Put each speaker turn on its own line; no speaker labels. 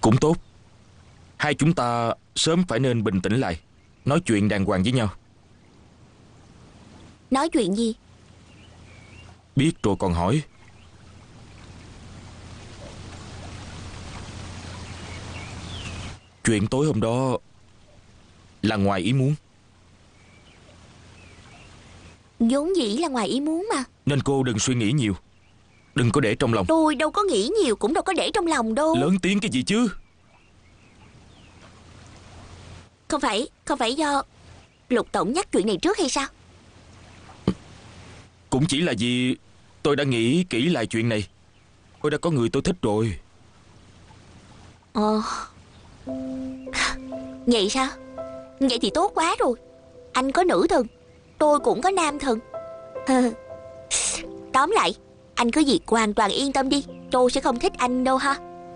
Cũng tốt. Hai chúng ta sớm phải nên bình tĩnh lại, nói chuyện đàng hoàng với nhau.
Nói chuyện gì?
Biết rồi còn hỏi. Chuyện tối hôm đó là ngoài ý muốn,
Vốn dĩ là ngoài ý muốn mà.
nên cô đừng suy nghĩ nhiều, đừng có để trong lòng.
Tôi đâu có nghĩ nhiều, cũng đâu có để trong lòng đâu.
Lớn tiếng cái gì chứ?
Không phải do Lục tổng nhắc chuyện này trước hay sao?
Cũng chỉ là vì tôi đã nghĩ kỹ lại chuyện này. Tôi đã có người tôi thích rồi.
Ờ. Vậy sao? Vậy thì tốt quá rồi. Anh có nữ thần, tôi cũng có nam thần. Tóm lại, anh cứ việc hoàn toàn yên tâm đi. Tôi sẽ không thích anh đâu ha.